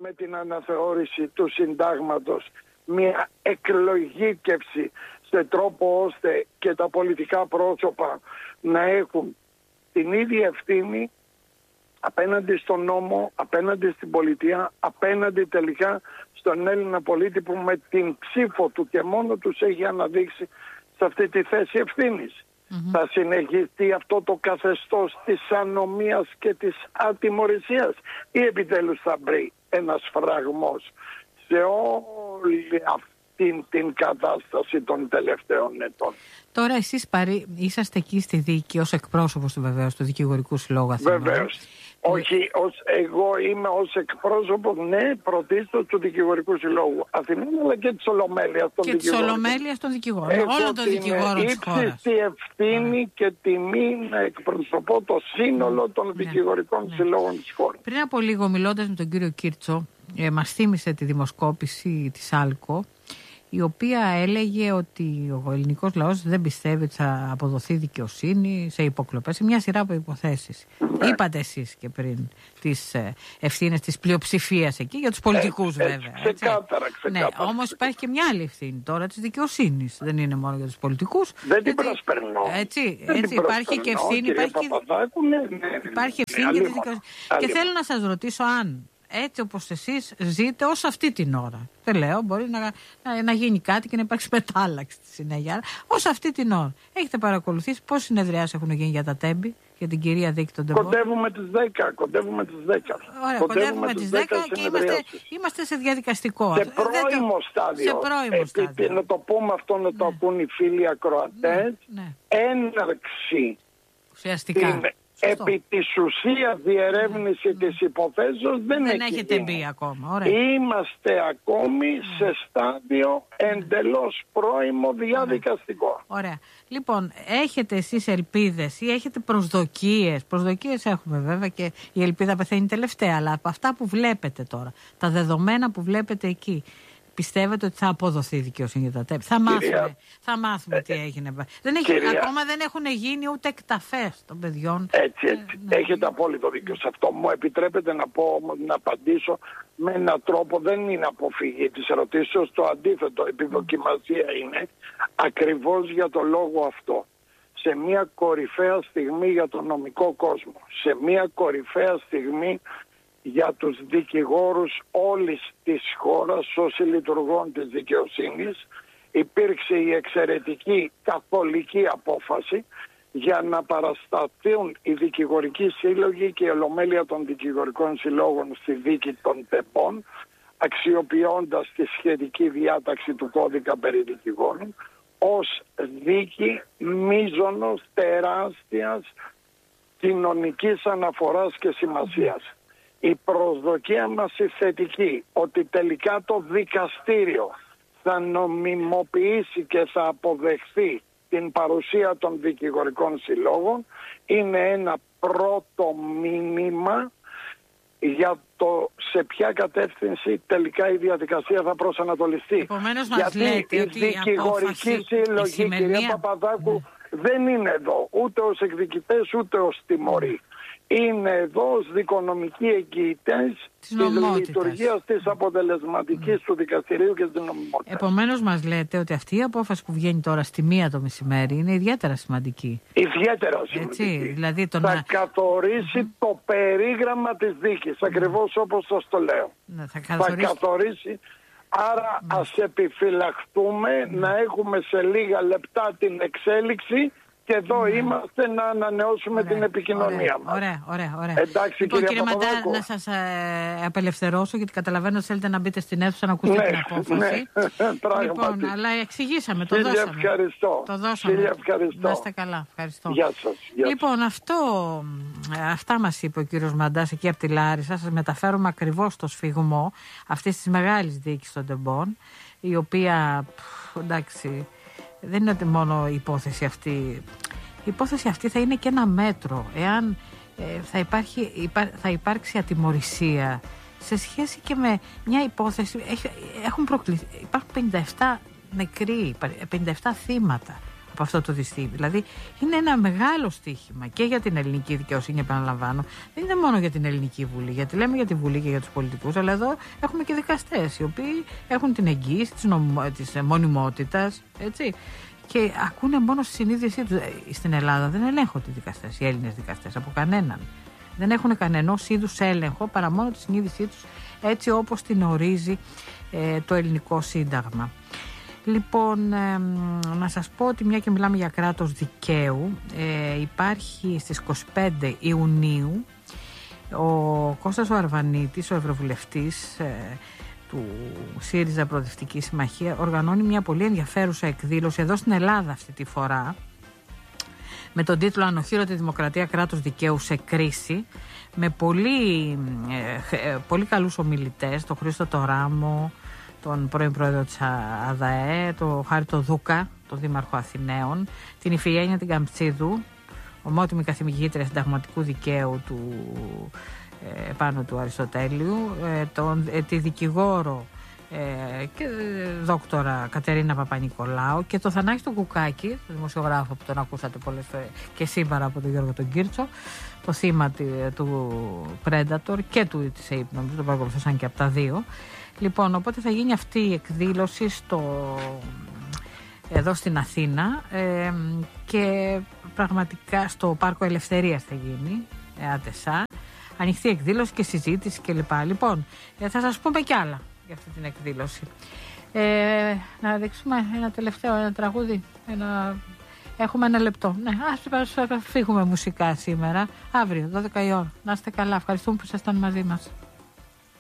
με την αναθεώρηση του συντάγματος μια εκλογήκευση σε τρόπο ώστε και τα πολιτικά πρόσωπα να έχουν την ίδια ευθύνη απέναντι στον νόμο, απέναντι στην πολιτεία, απέναντι τελικά στον Έλληνα πολίτη που με την ψήφο του και μόνο τους έχει αναδείξει σε αυτή τη θέση ευθύνης. Θα συνεχιστεί αυτό το καθεστώς της ανομίας και της ατιμωρησίας ή επιτέλους θα βρει ένας φραγμός σε όλη αυτή την κατάσταση των τελευταίων ετών? Τώρα εσείς είσαστε εκεί στη δίκη ως εκπρόσωπος του βεβαίως του Δικηγορικού Συλλόγου Αθηνών. Βεβαίως. Όχι, εγώ είμαι ως εκπρόσωπος, ναι, πρωτίστως του Δικηγορικού Συλλόγου Αθηνών, αλλά και της Ολομέλειας των Δικηγόρων. Και της Ολομέλειας των Δικηγόρων. Όλων των δικηγόρων της χώρας. Έχω την ύψιστη ευθύνη και τιμή να εκπροσωπώ το σύνολο των δικηγορικών συλλόγων της χώρας. Πριν από λίγο, μιλώντας με τον κύριο Κίρτσο, μας θύμισε τη δημοσκόπηση της ΑΛΚΟ, η οποία έλεγε ότι ο ελληνικός λαός δεν πιστεύει ότι θα αποδοθεί δικαιοσύνη σε υποκλοπές, σε μια σειρά από υποθέσεις. Είπατε εσείς και πριν τις ευθύνες της πλειοψηφίας εκεί, για τους πολιτικούς βέβαια. Ξεκάθαρα. Ναι, όμως υπάρχει και μια άλλη ευθύνη τώρα της δικαιοσύνης. Δεν είναι μόνο για τους πολιτικούς. Δεν την προσπερνώ. Έτσι, υπάρχει και ευθύνη. Υπάρχει ευθύνη για τη δικαιοσύνη. Και θέλω να σας ρωτήσω αν έτσι όπως εσείς ζείτε ως αυτή την ώρα. Δεν λέω, μπορεί να γίνει κάτι και να υπάρξει μετάλλαξη στη συνέχεια. Ως αυτή την ώρα. Έχετε παρακολουθήσει πόσες συνεδριάσεις έχουν γίνει για τα Τέμπη, για την κυρία Δίκη των Τεμπών? Κοντεύουμε τις 10. Ωραία, κοντεύουμε τις 10 και είμαστε σε διαδικαστικό. Σε πρώιμο στάδιο. Να το πούμε αυτό, να το ακούν οι φίλοι ακροατές. Έναρξη. Ουσιαστικά. Επί της ουσίας διερεύνηση της υποθέσεως δεν έχετε μπει ακόμα. Ωραία. Είμαστε ακόμη σε στάδιο εντελώς πρώιμο διαδικαστικό. Ωραία. Λοιπόν, έχετε εσείς ελπίδες ή έχετε προσδοκίες? Προσδοκίες έχουμε βέβαια, και η ελπίδα πεθαίνει τελευταία, αλλά από αυτά που βλέπετε τώρα, τα δεδομένα που βλέπετε εκεί, πιστεύετε ότι θα αποδοθεί δικαιοσύνη για τα Τέμπη? Θα μάθουμε τι έγινε. Ακόμα δεν έχουν γίνει ούτε εκταφές των παιδιών. Έτσι. Έχετε απόλυτο δίκιο σε αυτό. Μου επιτρέπετε να πω όμως, να απαντήσω με έναν τρόπο, δεν είναι αποφυγή της ερωτήσεως, το αντίθετο, επιδοκιμασία είναι, ακριβώς για το λόγο αυτό. Σε μια κορυφαία στιγμή για τον νομικό κόσμο, σε μια κορυφαία στιγμή για τους δικηγόρους όλης της χώρας, όσοι λειτουργούν της δικαιοσύνης, υπήρξε η εξαιρετική καθολική απόφαση για να παρασταθούν οι δικηγορικοί σύλλογοι και η Ολομέλεια των Δικηγορικών Συλλόγων στη δίκη των Τεμπών, αξιοποιώντας τη σχετική διάταξη του κώδικα περί δικηγόρων, ως δίκη μείζωνος τεράστιας κοινωνικής αναφοράς και σημασίας. Η προσδοκία μας η θετική, ότι τελικά το δικαστήριο θα νομιμοποιήσει και θα αποδεχθεί την παρουσία των δικηγορικών συλλόγων, είναι ένα πρώτο μήνυμα για το σε ποια κατεύθυνση τελικά η διαδικασία θα προσανατολιστεί. Επομένως μας λέτε ότι η δικηγορική σύλλογη, κυρία Παπαδάκου, δεν είναι εδώ ούτε ως εκδικητές ούτε ως τιμωροί. Είναι εδώ ως δικονομικοί εγγυητές της λειτουργίας της αποτελεσματικής του δικαστηρίου και της νομιμότητας. Επομένως μας λέτε ότι αυτή η απόφαση που βγαίνει τώρα στη 1 το μεσημέρι είναι ιδιαίτερα σημαντική. Ιδιαίτερα σημαντική. Έτσι, δηλαδή θα καθορίσει το περίγραμμα της δίκης, ακριβώς όπως σας το λέω. Θα καθορίσει. Άρα ας επιφυλαχτούμε να έχουμε σε λίγα λεπτά την εξέλιξη και εδώ είμαστε να ανανεώσουμε την επικοινωνία μας. Ωραία. Εντάξει, λοιπόν, κύριε Μαντά, να σας απελευθερώσω, γιατί καταλαβαίνω ότι θέλετε να μπείτε στην αίθουσα να ακούσετε την απόφαση. Λοιπόν, αλλά εξηγήσαμε, το δώσαμε. Ευχαριστώ. Το δώσαμε. Ευχαριστώ. Να είστε καλά. Ευχαριστώ. Γεια σας. Λοιπόν, αυτά μας είπε ο κύριος Μαντάς εκεί από τη Λάρισα. Σας μεταφέρουμε ακριβώς το σφιγμό αυτής της μεγάλης δίκης των Τεμπών, η οποία, εντάξει, δεν είναι μόνο η υπόθεση αυτή. Η υπόθεση αυτή θα είναι και ένα μέτρο εάν θα υπάρξει ατιμωρησία σε σχέση και με μια υπόθεση. Υπάρχουν 57 νεκροί, 57 θύματα. από αυτό το δυστύχημα. Δηλαδή είναι ένα μεγάλο στοίχημα και για την ελληνική δικαιοσύνη, επαναλαμβάνω. Δεν είναι μόνο για την ελληνική Βουλή, γιατί λέμε για τη Βουλή και για τους πολιτικούς, αλλά εδώ έχουμε και δικαστές οι οποίοι έχουν την εγγύηση της μονιμότητας, έτσι. Και ακούνε μόνο στη συνείδησή τους. Στην Ελλάδα δεν ελέγχονται οι δικαστές, οι Έλληνες δικαστές, από κανέναν. Δεν έχουν κανενός είδους έλεγχο παρά μόνο τη συνείδησή τους, έτσι όπως την ορίζει το ελληνικό σύνταγμα. Λοιπόν, να σας πω ότι μια και μιλάμε για κράτος δικαίου, υπάρχει στις 25 Ιουνίου ο Κώστας ο Αρβανίτης, ο ευρωβουλευτής του ΣΥΡΙΖΑ Προοδευτική Συμμαχία, οργανώνει μια πολύ ενδιαφέρουσα εκδήλωση εδώ στην Ελλάδα αυτή τη φορά, με τον τίτλο «Ανοχήρωτη Δημοκρατία, κράτος δικαίου σε κρίση», με πολύ καλούς ομιλητές, τον Χρήστο το Ράμο, τον πρώην πρόεδρο της ΑΔΑΕ, τον Χάρη Δούκα, τον Δήμαρχο Αθηναίων, την Ιφηγένεια την Καμψίδου, ομότιμη καθηγήτρια συνταγματικού δικαίου πάνω του Αριστοτέλειου, τη δικηγόρο και δόκτορα Κατερίνα Παπα-Νικολάου και το Θανάση τον Κουκάκη, τον δημοσιογράφο που τον ακούσατε πολλές φορές και σήμερα από τον Γιώργο τον Κίρτσο, το θύμα του Predator και της ΑΕΠ, νομίζω τον παρακολουθούσαν και από τα δύο. Λοιπόν, οπότε θα γίνει αυτή η εκδήλωση εδώ στην Αθήνα και πραγματικά στο Πάρκο Ελευθερίας θα γίνει, ΑΤΕΣΑ, ανοιχτή εκδήλωση και συζήτηση κλπ. Λοιπόν, θα σας πούμε κι άλλα για αυτή την εκδήλωση. Να δείξουμε ένα τελευταίο τραγούδι. Έχουμε ένα λεπτό. Ναι, ας φύγουμε μουσικά σήμερα. Αύριο, 12 η ώρα. Να είστε καλά. Ευχαριστούμε που ήσασταν μαζί μας.